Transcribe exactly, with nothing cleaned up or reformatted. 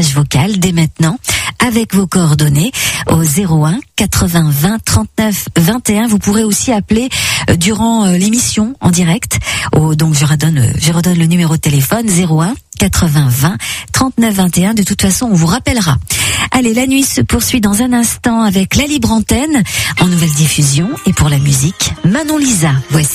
message vocal dès maintenant avec vos coordonnées au zéro un quatre-vingts vingt trente-neuf vingt et un. Vous pourrez aussi appeler euh, durant euh, l'émission en direct. Au, donc je redonne, euh, je redonne le numéro de téléphone zéro un quatre-vingts vingt trente-neuf vingt et un. De toute façon, on vous rappellera. Allez, la nuit se poursuit dans un instant avec la libre antenne en nouvelle diffusion et pour la musique, Manon Lisa. Voici